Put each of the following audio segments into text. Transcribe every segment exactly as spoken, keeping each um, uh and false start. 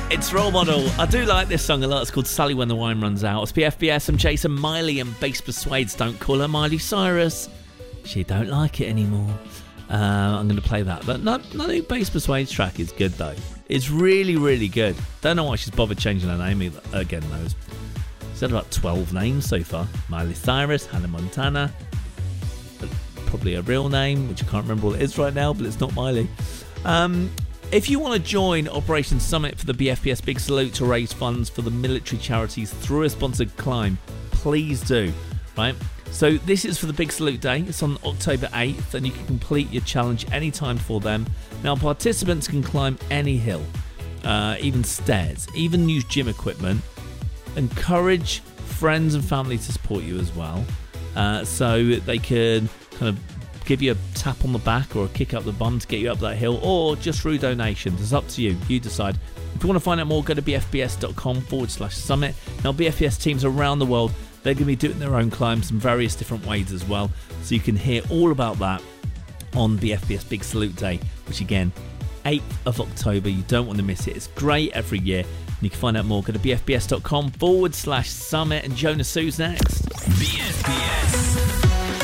It's Role Model. I do like this song a lot. It's called Sally When the Wine Runs Out. It's P F B S. I'm Jason Miley and Bass Persuades. Don't call her Miley Cyrus. She don't like it anymore. Uh, I'm going to play that. But no, no new Bass Persuades track is good though. It's really, really good. Don't know why she's bothered changing her name either. Again, though. She's had about twelve names so far. Miley Cyrus, Hannah Montana. Probably a real name, which I can't remember what it is right now, but it's not Miley. Um... If you want to join Operation Summit for the B F P S Big Salute to raise funds for the military charities through a sponsored climb, please do, right? So this is for the Big Salute Day. It's on October eighth, and you can complete your challenge anytime before then. Now, participants can climb any hill, uh, even stairs, even use gym equipment. Encourage friends and family to support you as well, uh, so they can kind of give you a tap on the back or a kick up the bum to get you up that hill, or just through donations. It's up to you. You decide. If you want to find out more, go to bfbs.com forward slash summit. Now, B F P S teams around the world, they're going to be doing their own climbs in various different ways as well. So you can hear all about that on B F P S Big Salute Day, which again, eighth of October. You don't want to miss it. It's great every year. And you can find out more. Go to bfbs.com forward slash summit. And Jonas Sue's next. B F P S.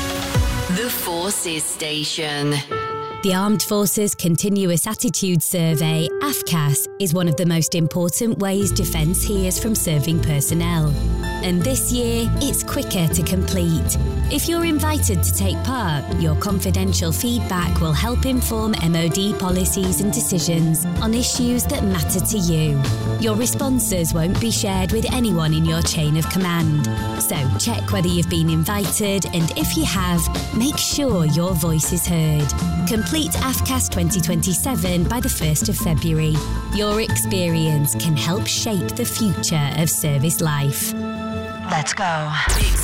The Forces Station. The Armed Forces Continuous Attitude Survey, A F C A S, is one of the most important ways defence hears from serving personnel. And this year, it's quicker to complete. If you're invited to take part, your confidential feedback will help inform M O D policies and decisions on issues that matter to you. Your responses won't be shared with anyone in your chain of command. So check whether you've been invited, and if you have, make sure your voice is heard. Complete A F C A S twenty twenty-seven by the first of February. Your experience can help shape the future of service life. Let's go. Big